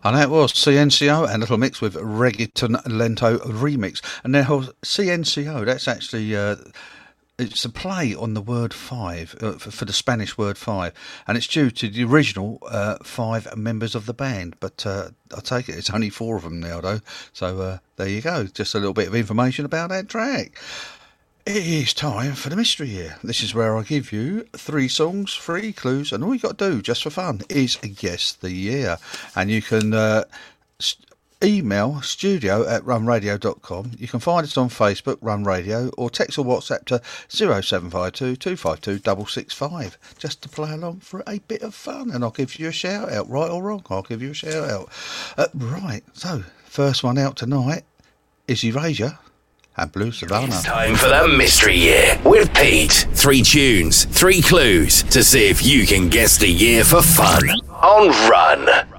And that was CNCO and Little Mix with Reggaeton Lento Remix. And now CNCO, that's actually it's a play on the word five, for the Spanish word five, and it's due to the original 5 members of the band, but I take it it's only 4 of them now though, so there you go, just a little bit of information about that track. It is time for the mystery here. This is where I give you 3 songs, 3 clues, and all you got to do, just for fun, is guess the year. And you can email studio@runradio.com. You can find us on Facebook, Run Radio, or text or WhatsApp to 0752 252 665, just to play along for a bit of fun. And I'll give you a shout out, right or wrong, I'll give you a shout out. Right, so first one out tonight is Erasure and Blue Savannah. It's time for the mystery year with Pete. 3 tunes, 3 clues to see if you can guess the year for fun on Run.